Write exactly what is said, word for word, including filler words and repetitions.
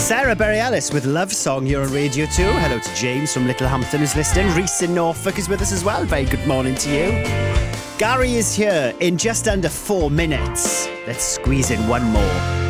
Sarah Berry Ellis with Love Song here on Radio two. Hello to James from Littlehampton who's listening. Reese in Norfolk is with us as well. Very good morning to you. Gary is here in just under four minutes. Let's squeeze in one more.